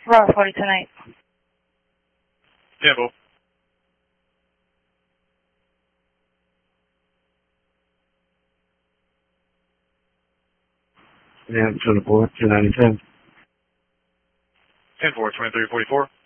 Aurora 40 tonight. Temple. Yeah, 24, 290, 10. 10-4, 2344.